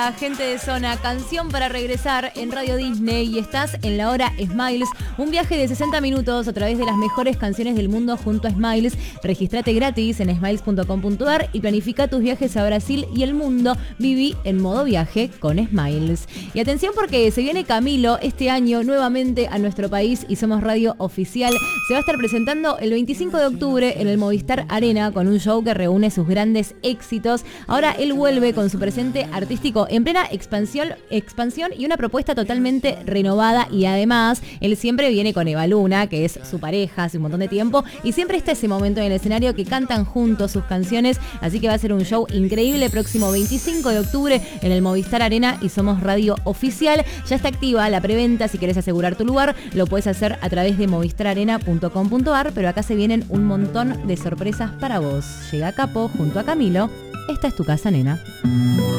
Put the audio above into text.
Gente de zona, canción para regresar en Radio Disney y estás en la hora Smiles, un viaje de 60 minutos a través de las mejores canciones del mundo junto a Smiles. Regístrate gratis en smiles.com.ar y planifica tus viajes a Brasil y el mundo. Viví en modo viaje con Smiles. Y atención porque se viene Camilo este año nuevamente a nuestro país y somos radio oficial. Se va a estar presentando el 25 de octubre en el Movistar Arena con un show que reúne sus grandes éxitos. Ahora él vuelve con su presente artístico en plena expansión y una propuesta totalmente renovada, y además él siempre viene con Eva Luna, que es su pareja hace un montón de tiempo, y siempre está ese momento en el escenario que cantan juntos sus canciones, así que va a ser un show increíble próximo 25 de octubre en el Movistar Arena y somos radio oficial. Ya está activa la preventa, si querés asegurar tu lugar lo puedes hacer a través de movistararena.com.ar, pero acá se vienen un montón de sorpresas para vos. Llega Capo junto a Camilo. Esta es tu casa, nena.